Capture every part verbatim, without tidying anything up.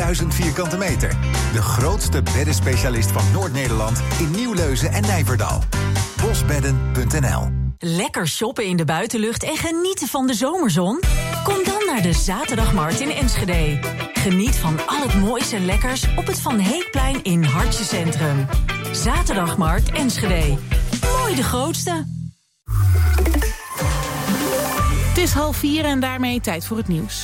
duizend vierkante meter. De grootste beddenspecialist van Noord-Nederland in Nieuwleuzen en Nijverdal. bosbedden punt n l. Lekker shoppen in de buitenlucht en genieten van de zomerzon? Kom dan naar de Zaterdagmarkt in Enschede. Geniet van al het moois en lekkers op het Van Heekplein in Hartje Centrum. Zaterdagmarkt Enschede. Mooi de grootste. Het is half vier en daarmee tijd voor het nieuws.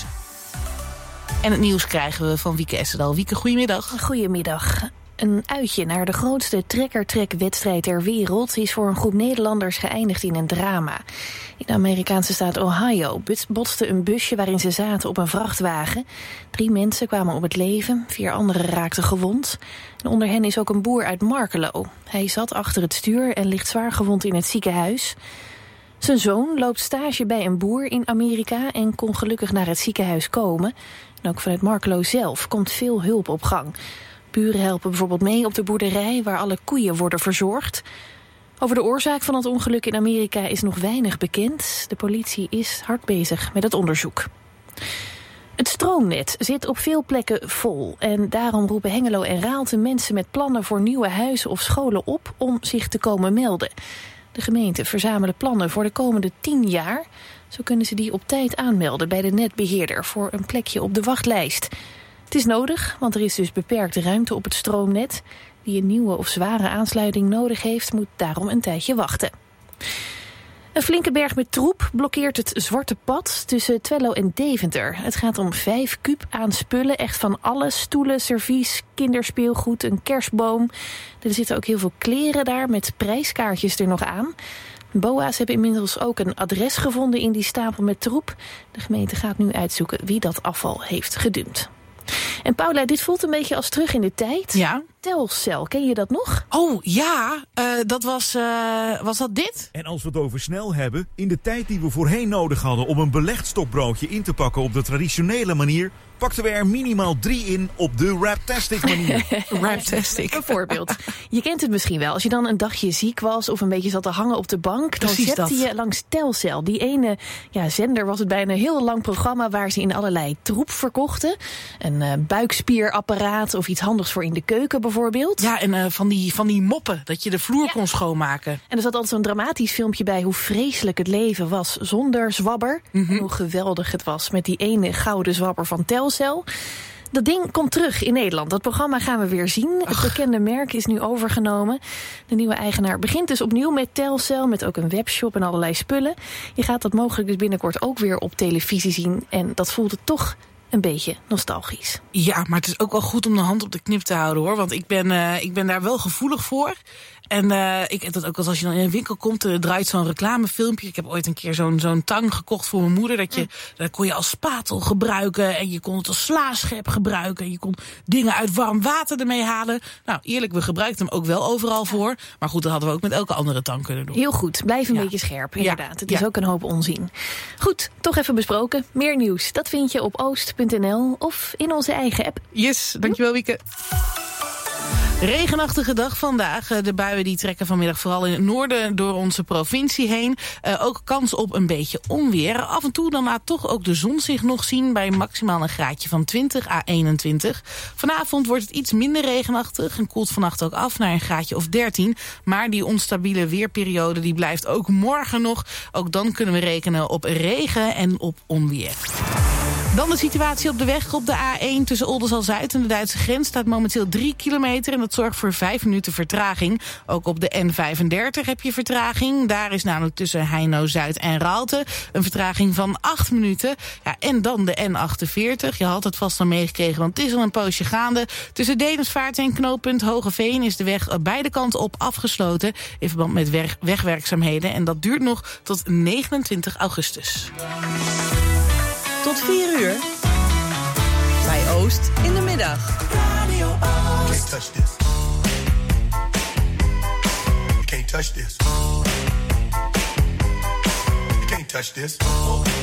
En het nieuws krijgen we van Wieke Essedal. Wieke, goedemiddag. Goedemiddag. Een uitje naar de grootste trekker-trek-wedstrijd ter wereld is voor een groep Nederlanders geëindigd in een drama. In de Amerikaanse staat Ohio botste een busje waarin ze zaten op een vrachtwagen. Drie mensen kwamen om het leven, vier anderen raakten gewond. En onder hen is ook een boer uit Markelo. Hij zat achter het stuur en ligt zwaar gewond in het ziekenhuis. Zijn zoon loopt stage bij een boer in Amerika en kon gelukkig naar het ziekenhuis komen. En ook vanuit Markelo zelf komt veel hulp op gang. Buren helpen bijvoorbeeld mee op de boerderij waar alle koeien worden verzorgd. Over de oorzaak van het ongeluk in Amerika is nog weinig bekend. De politie is hard bezig met het onderzoek. Het stroomnet zit op veel plekken vol. En daarom roepen Hengelo en Raalte mensen met plannen voor nieuwe huizen of scholen op om zich te komen melden. De gemeente verzamelen plannen voor de komende tien jaar. Zo kunnen ze die op tijd aanmelden bij de netbeheerder voor een plekje op de wachtlijst. Het is nodig, want er is dus beperkte ruimte op het stroomnet. Wie een nieuwe of zware aansluiting nodig heeft, moet daarom een tijdje wachten. Een flinke berg met troep blokkeert het zwarte pad tussen Twello en Deventer. Het gaat om vijf kuub aan spullen, echt van alles. Stoelen, servies, kinderspeelgoed, een kerstboom. Er zitten ook heel veel kleren daar met prijskaartjes er nog aan. B O A's hebben inmiddels ook een adres gevonden in die stapel met troep. De gemeente gaat nu uitzoeken wie dat afval heeft gedumpt. En Paula, dit voelt een beetje als terug in de tijd. Ja. Telcel, ken je dat nog? Oh ja, uh, dat was, uh, was dat dit? En als we het over snel hebben, in de tijd die we voorheen nodig hadden om een belegd stokbroodje in te pakken op de traditionele manier, pakten we er minimaal drie in op de Raptastic manier. Raptastic. Bijvoorbeeld. Je kent het misschien wel. Als je dan een dagje ziek was of een beetje zat te hangen op de bank, dan Precies zette dat. je langs Telcel. Die ene ja, zender was het bijna een heel lang programma waar ze in allerlei troep verkochten. Een uh, buikspierapparaat of iets handigs voor in de keuken bijvoorbeeld. Ja, en uh, van, die, van die moppen, dat je de vloer Ja. kon schoonmaken. En er zat altijd zo'n dramatisch filmpje bij hoe vreselijk het leven was zonder zwabber. Mm-hmm. En hoe geweldig het was met die ene gouden zwabber van Telcel. Dat ding komt terug in Nederland. Dat programma gaan we weer zien. Het bekende merk is nu overgenomen. De nieuwe eigenaar begint dus opnieuw met Telcel, met ook een webshop en allerlei spullen. Je gaat dat mogelijk dus binnenkort ook weer op televisie zien. En dat voelt het toch een beetje nostalgisch. Ja, maar het is ook wel goed om de hand op de knip te houden, hoor. Want ik ben, uh, ik ben daar wel gevoelig voor. En uh, ik heb dat ook als je dan in een winkel komt, uh, draait zo'n reclamefilmpje. Ik heb ooit een keer zo'n, zo'n tang gekocht voor mijn moeder. Dat je, mm. dat kon je als spatel gebruiken en je kon het als slaaschep gebruiken. En je kon dingen uit warm water ermee halen. Nou, eerlijk, we gebruikten hem ook wel overal voor. Maar goed, dat hadden we ook met elke andere tang kunnen doen. Heel goed, blijf een ja. beetje scherp, inderdaad. Ja. Het is ja. ook een hoop onzin. Goed, toch even besproken. Meer nieuws, dat vind je op oost punt n l of in onze eigen app. Yes, dankjewel Wieke. Regenachtige dag vandaag. De buien die trekken vanmiddag vooral in het noorden door onze provincie heen. Uh, ook kans op een beetje onweer. Af en toe dan laat toch ook de zon zich nog zien bij maximaal een graadje van twintig à eenentwintig. Vanavond wordt het iets minder regenachtig en koelt vannacht ook af naar een graadje of dertien. Maar die onstabiele weerperiode die blijft ook morgen nog. Ook dan kunnen we rekenen op regen en op onweer. Dan de situatie op de weg. Op de A één tussen Oldenzaal-Zuid en de Duitse grens staat momenteel drie kilometer. En dat zorgt voor vijf minuten vertraging. Ook op de N vijfendertig heb je vertraging. Daar is namelijk tussen Heino-Zuid en Raalte een vertraging van acht minuten. Ja, en dan de N achtenveertig. Je had het vast al meegekregen, want het is al een poosje gaande. Tussen Dedemsvaart en knooppunt Hogeveen is de weg beide kanten op afgesloten in verband met weg- wegwerkzaamheden. En dat duurt nog tot negenentwintig augustus. Tot vier uur. Bij Oost in de middag. Radio Oost. You can't touch this. You can't touch this. You can't touch this.